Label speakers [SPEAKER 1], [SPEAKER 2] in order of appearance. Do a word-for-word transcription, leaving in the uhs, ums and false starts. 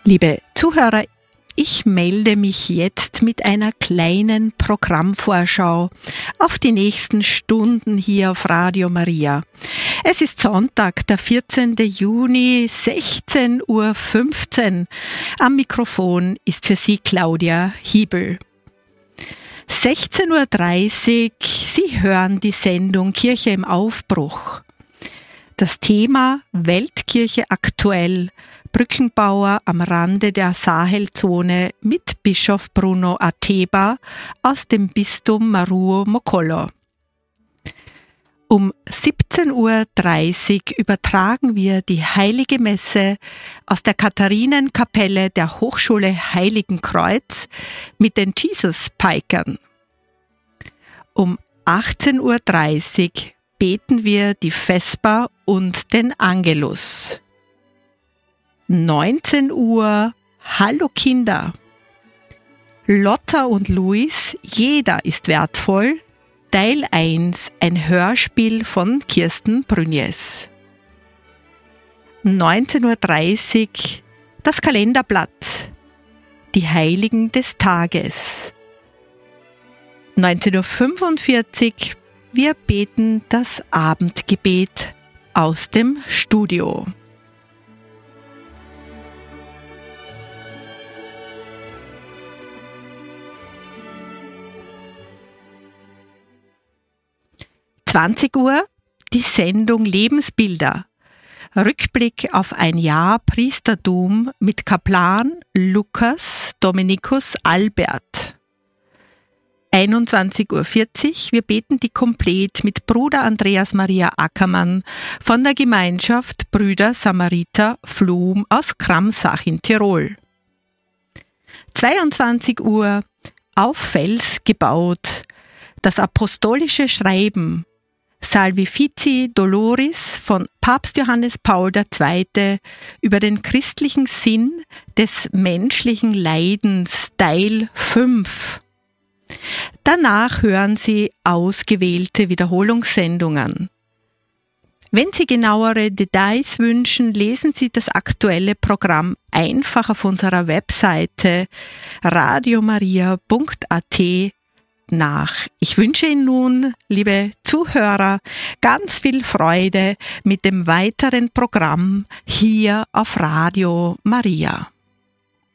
[SPEAKER 1] Liebe Zuhörer, ich melde mich jetzt mit einer kleinen Programmvorschau auf die nächsten Stunden hier auf Radio Maria. Es ist Sonntag, der vierzehnten Juni, sechzehn Uhr fünfzehn. Am Mikrofon ist für Sie Claudia Hiebel. sechzehn Uhr dreißig, Sie hören die Sendung Kirche im Aufbruch. Das Thema Weltkirche aktuell, Brückenbauer am Rande der Sahelzone mit Bischof Bruno Ateba aus dem Bistum Maruo Mokolo. Um siebzehn Uhr dreißig übertragen wir die Heilige Messe aus der Katharinenkapelle der Hochschule Heiligenkreuz mit den Jesus-Pikern. Um achtzehn Uhr dreißig beten wir die Vesper und den Angelus. neunzehn Uhr, Hallo Kinder. Lotta und Luis, jeder ist wertvoll. Teil eins, ein Hörspiel von Kirsten Brünjes. neunzehn Uhr dreißig, das Kalenderblatt. Die Heiligen des Tages. neunzehn Uhr fünfundvierzig, wir beten das Abendgebet aus dem Studio. zwanzig Uhr, die Sendung Lebensbilder. Rückblick auf ein Jahr Priestertum mit Kaplan Lukas Dominikus Albert. einundzwanzig Uhr vierzig, wir beten die Komplett mit Bruder Andreas Maria Ackermann von der Gemeinschaft Brüder Samariter Flum aus Kramsach in Tirol. zweiundzwanzig Uhr, auf Fels gebaut, das apostolische Schreiben Salvifici Doloris von Papst Johannes Paul der Zweite über den christlichen Sinn des menschlichen Leidens, Teil fünf. Danach hören Sie ausgewählte Wiederholungssendungen. Wenn Sie genauere Details wünschen, lesen Sie das aktuelle Programm einfach auf unserer Webseite radiomaria punkt a t nach. Ich wünsche Ihnen nun, liebe Zuhörer, ganz viel Freude mit dem weiteren Programm hier auf Radio Maria.